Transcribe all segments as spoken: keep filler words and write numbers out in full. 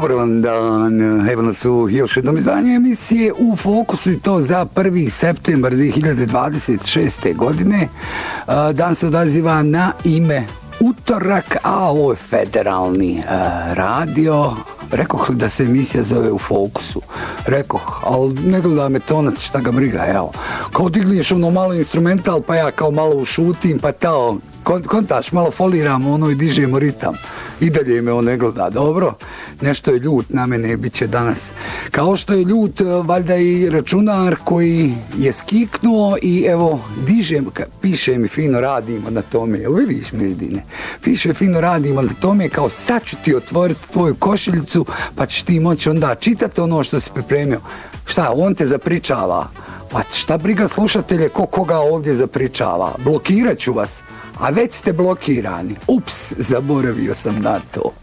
Dobar vam dan, evo nas u još jednom izdanju emisije U fokusu i to za prvi septembar dvije hiljade dvadeset šeste. godine. Dan se odaziva na ime utorak, a ovo je federalni radio. Rekoh li da se emisija zove U fokusu? Rekoh, ali ne gleda me tonac, šta ga briga, evo. Kao digneš ono malo instrumental, pa ja kao malo ušutim, pa tao, kontaš, malo foliramo ono i dižemo ritam. I dalje me on ne gleda, dobro. Nešto je ljut na mene, bit će danas. Kao što je ljut, valjda i računar koji je skiknuo i evo, dižem, piše mi fino radimo na tome. Jel vidiš, Mirdine? Piše fino radimo na tome, kao sad ću ti otvoriti tvoju košiljicu, pa ćeš ti moći onda čitati ono što si pripremio. Šta, on te zapričava? Pa šta briga slušatelje, ko koga ovdje zapričava? Blokirat ću vas. A već ste blokirani. Ups, zaboravio sam na to.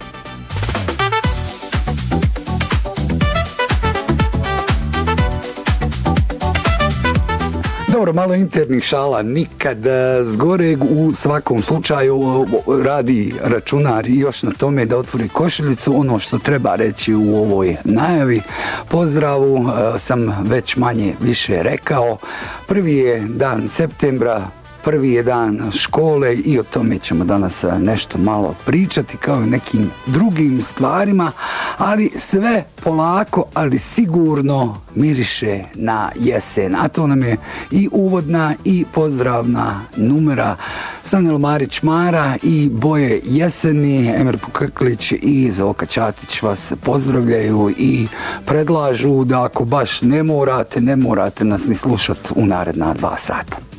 Dobro, malo internih šala, nikad zgoreg, u svakom slučaju radi računar i još na tome da otvori košiljicu. Ono što treba reći u ovoj najavi pozdravu sam već manje više rekao. Prvi je dan septembra, prvi je dan škole i o tome ćemo danas nešto malo pričati kao i nekim drugim stvarima, ali sve polako, ali sigurno miriše na jesen. A to nam je i uvodna i pozdravna numera. Sanel Marić Mara i Boje Jeseni, Emer Pukaklić i Zoka Ćatić vas pozdravljaju i predlažu da ako baš ne morate, ne morate nas ni slušati u naredna dva sata.